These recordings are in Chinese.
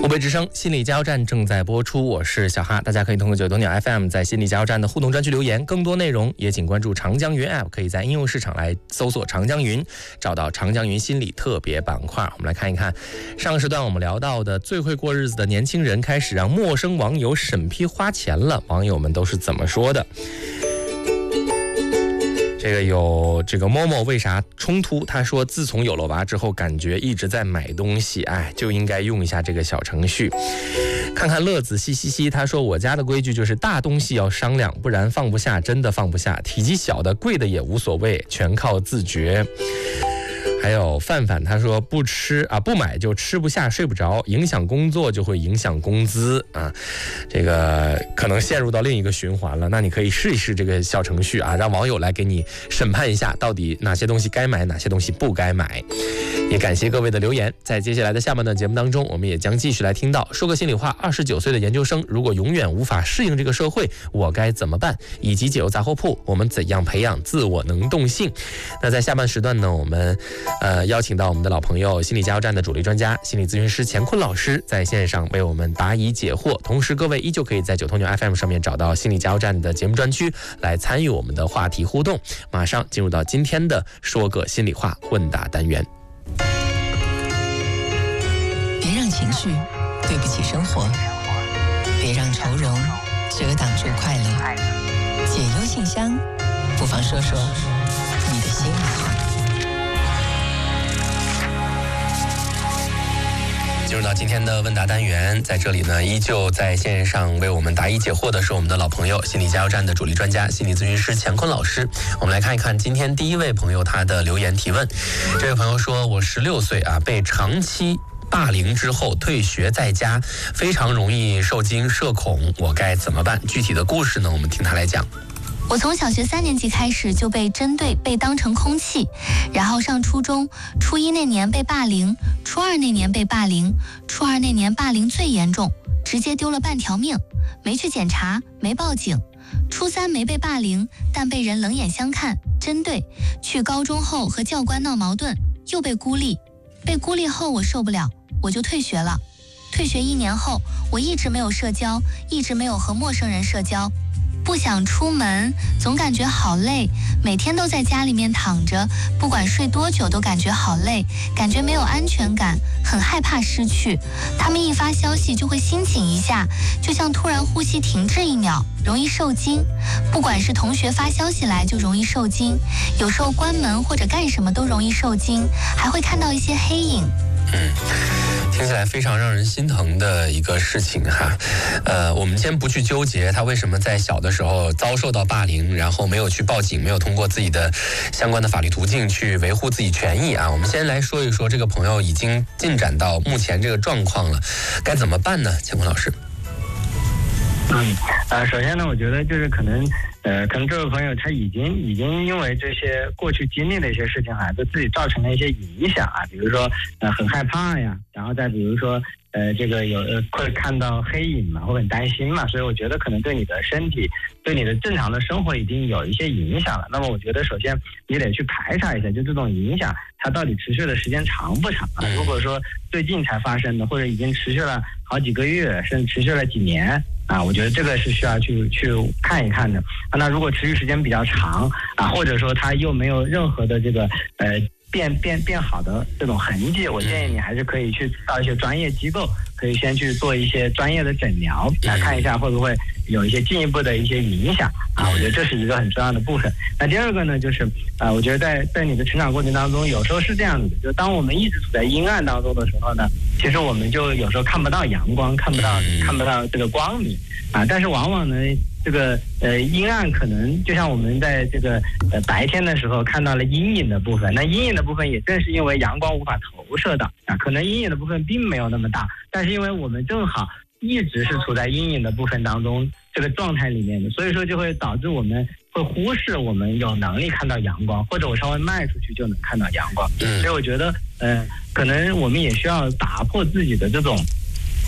湖北之声心理加油站正在播出，我是小哈，大家可以通过9头鸟 FM 在心理加油站的互动专区留言，更多内容也请关注长江云 App， 可以在应用市场来搜索长江云，找到长江云心理特别板块。我们来看一看上个时段我们聊到的最会过日子的年轻人开始让陌生网友审批花钱了，网友们都是怎么说的？有这个某某为啥冲突？他说自从有了娃之后，感觉一直在买东西，就应该用一下这个小程序。看看乐子嘻嘻嘻，他说我家的规矩就是大东西要商量，不然放不下，真的放不下。体积小的贵的也无所谓，全靠自觉。还有范范，他说不买就吃不下睡不着，影响工作就会影响工资这个可能陷入到另一个循环了。那你可以试一试这个小程序让网友来给你审判一下，到底哪些东西该买，哪些东西不该买。也感谢各位的留言。在接下来的下半段节目当中，我们也将继续来听到说个心里话，29岁的研究生如果永远无法适应这个社会，我该怎么办？以及解忧杂货铺，我们怎样培养自我能动性？那在下半时段呢，我们邀请到我们的老朋友心理加油站的主力专家心理咨询师钱坤老师在线上为我们答疑解惑。同时各位依旧可以在9头鸟 FM 上面找到心理加油站的节目专区来参与我们的话题互动。马上进入到今天的说个心里话问答单元。 别让情绪对不起生活，别让愁容遮挡住快乐。解忧信箱，不妨说说你的心里话。 进入到今天的问答单元，在这里呢，依旧在线上为我们答疑解惑的是我们的老朋友心理加油站的主力专家心理咨询师钱坤老师。我们来看一看今天第一位朋友他的留言提问。这位朋友说，我16岁被长期霸凌之后退学在家，非常容易受惊社恐，我该怎么办？具体的故事呢，我们听他来讲。 我从小学3年级开始就被针对，被当成空气，然后上初中，初1那年被霸凌，初2那年被霸凌，初2那年霸凌最严重，直接丢了半条命，没去检查，没报警。初3没被霸凌，但被人冷眼相看，针对。去高中后和教官闹矛盾，又被孤立。被孤立后我受不了，我就退学了。退学1年后，我一直没有社交，一直没有和陌生人社交。不想出门，总感觉好累，每天都在家里面躺着，不管睡多久都感觉好累，感觉没有安全感，很害怕失去。他们一发消息就会心紧一下，就像突然呼吸停滞1秒，容易受惊。不管是同学发消息来就容易受惊，有时候关门或者干什么都容易受惊，还会看到一些黑影。 听起来非常让人心疼的一个事情哈。我们先不去纠结他为什么在小的时候遭受到霸凌，然后没有去报警，没有通过自己的相关的法律途径去维护自己权益我们先来说一说这个朋友已经进展到目前这个状况了，该怎么办呢？钱坤老师。 首先呢，我觉得就是可能这位朋友他已经因为这些过去经历的一些事情对自己造成了一些影响比如说很害怕呀，然后再比如说这个会看到黑影嘛，会很担心嘛，所以我觉得可能对你的身体，对你的正常的生活已经有一些影响了。那么我觉得首先你得去排查一下，就这种影响它到底持续的时间长不长如果说最近才发生的，或者已经持续了好几个月，甚至持续了几年我觉得这个是需要去看一看的那如果持续时间比较长或者说它又没有任何的这个变好的这种痕迹，我建议你还是可以去到一些专业机构，可以先去做一些专业的诊疗来看一下会不会有一些进一步的一些影响我觉得这是一个很重要的部分。那第二个呢，就是我觉得在你的成长过程当中，有时候是这样子的，就当我们一直处在阴暗当中的时候呢，其实我们就有时候看不到阳光，看不到这个光明但是往往呢这个阴暗可能就像我们在这个白天的时候看到了阴影的部分，那阴影的部分也正是因为阳光无法投射到可能阴影的部分并没有那么大，但是因为我们正好一直是处在阴影的部分当中这个状态里面的，所以说就会导致我们会忽视我们有能力看到阳光，或者我稍微迈出去就能看到阳光所以我觉得可能我们也需要打破自己的这种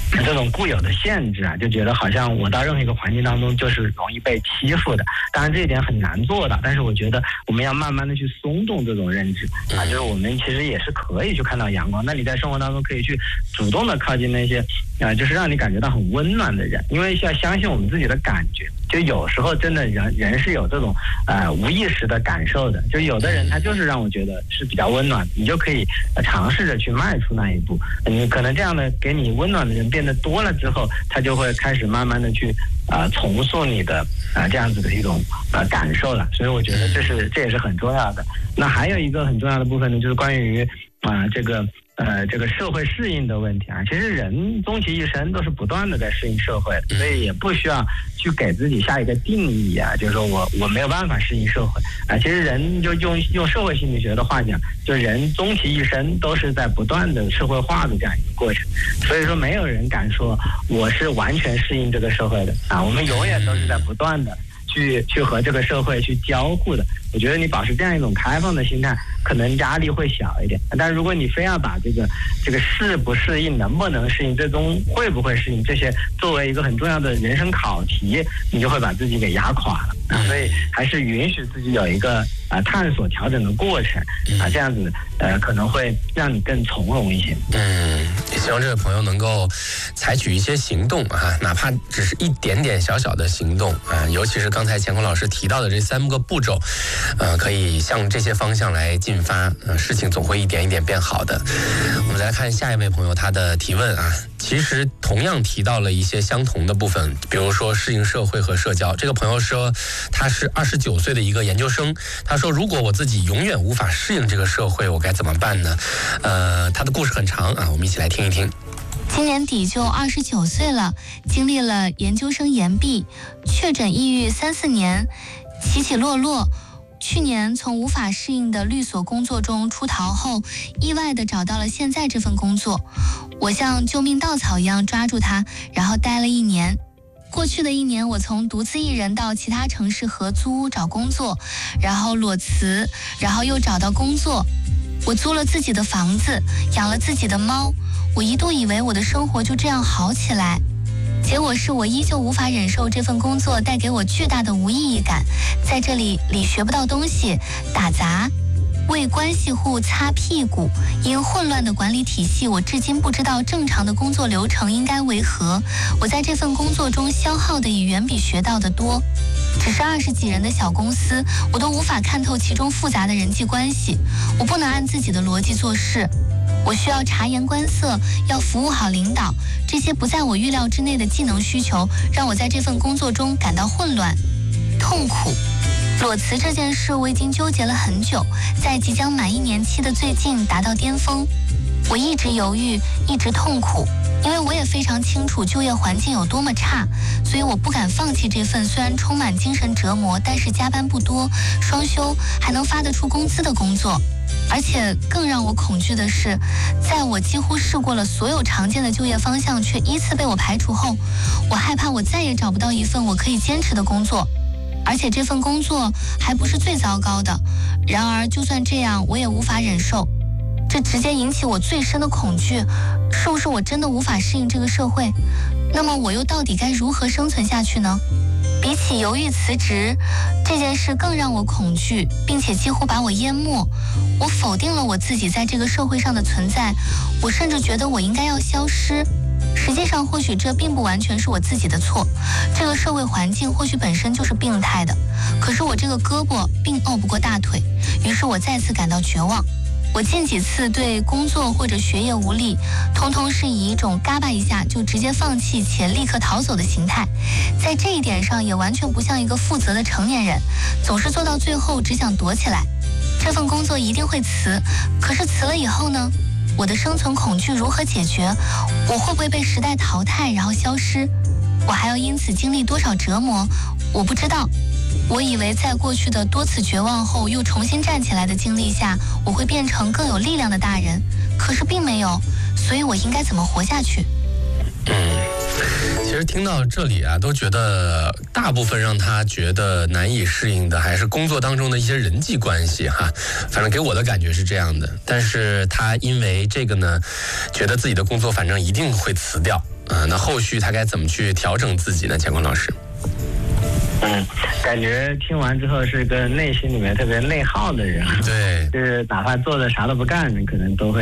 这种固有的限制啊，就觉得好像我到任何一个环境当中就是容易被欺负的。当然这一点很难做到，但是我觉得我们要慢慢的去松动这种认知啊，就是我们其实也是可以去看到阳光。那你在生活当中可以去主动的靠近那些就是让你感觉到很温暖的人，因为要相信我们自己的感觉。就有时候真的人是有这种无意识的感受的，就有的人他就是让我觉得是比较温暖的，你就可以尝试着去迈出那一步。你可能这样的给你温暖的人变得多了之后，他就会开始慢慢的去重塑你的这样子的一种感受了。所以我觉得这也是很重要的。那还有一个很重要的部分呢，就是关于这个社会适应的问题啊。其实人终其一生都是不断的在适应社会的，所以也不需要去给自己下一个定义啊，就是说我没有办法适应社会啊。其实人就用社会心理学的话讲，就人终其一生都是在不断的社会化的这样一个过程。所以说没有人敢说我是完全适应这个社会的啊，我们永远都是在不断的去和这个社会去交互的。我觉得你保持这样一种开放的心态，可能压力会小一点。但如果你非要把这个适不适应、能不能适应、最终会不会适应这些作为一个很重要的人生考题，你就会把自己给压垮了。所以还是允许自己有一个探索调整的过程这样子可能会让你更从容一些。 也希望这位朋友能够采取一些行动哪怕只是一点点小小的行动尤其是刚才乾坤老师提到的这3个步骤可以向这些方向来进发事情总会一点一点变好的。我们再来看下一位朋友他的提问其实同样提到了一些相同的部分，比如说适应社会和社交。这个朋友说他是29岁的一个研究生，他说如果我自己永远无法适应这个社会，我该怎么办呢？他的故事很长我们一起来听一听。 今年底就29岁了，经历了研究生延毕，确诊抑郁3-4年，起起落落。去年从无法适应的律所工作中出逃后，意外地找到了现在这份工作。我像救命稻草一样抓住它，然后待了1年。过去的1年，我从独自一人到其他城市合租找工作，然后裸辞，然后又找到工作。我租了自己的房子，养了自己的猫。我一度以为我的生活就这样好起来，结果是我依旧无法忍受这份工作带给我巨大的无意义感。在这里学不到东西，打杂，为关系户擦屁股。因混乱的管理体系，我至今不知道正常的工作流程应该为何。我在这份工作中消耗的也远比学到的多。只是20几人的小公司，我都无法看透其中复杂的人际关系。我不能按自己的逻辑做事，我需要察言观色，要服务好领导。这些不在我预料之内的技能需求，让我在这份工作中感到混乱、痛苦。裸辞这件事我已经纠结了很久，在即将满1年期的最近达到巅峰。我一直犹豫，一直痛苦，因为我也非常清楚就业环境有多么差，所以我不敢放弃这份虽然充满精神折磨，但是加班不多、双休还能发得出工资的工作。而且更让我恐惧的是，在我几乎试过了所有常见的就业方向，却依次被我排除后，我害怕我再也找不到一份我可以坚持的工作。而且这份工作还不是最糟糕的，然而就算这样，我也无法忍受。这直接引起我最深的恐惧，是不是我真的无法适应这个社会？那么我又到底该如何生存下去呢？比起犹豫辞职，这件事更让我恐惧，并且几乎把我淹没。我否定了我自己在这个社会上的存在，我甚至觉得我应该要消失。实际上或许这并不完全是我自己的错，这个社会环境或许本身就是病态的，可是我这个胳膊并拗不过大腿，于是我再次感到绝望。我近几次对工作或者学业无力，通通是以一种嘎巴一下就直接放弃且立刻逃走的形态，在这一点上也完全不像一个负责的成年人，总是做到最后只想躲起来。这份工作一定会辞，可是辞了以后呢？我的生存恐惧如何解决？我会不会被时代淘汰然后消失？我还要因此经历多少折磨？我不知道。我以为在过去的多次绝望后又重新站起来的经历下，我会变成更有力量的大人，可是并没有，所以我应该怎么活下去？ 其实听到这里都觉得大部分让他觉得难以适应的还是工作当中的一些人际关系反正给我的感觉是这样的。但是他因为这个呢，觉得自己的工作反正一定会辞掉那后续他该怎么去调整自己呢？乾坤老师？ 感觉听完之后是个内心里面特别内耗的人。 对， 就是哪怕做的啥都不干，可能都会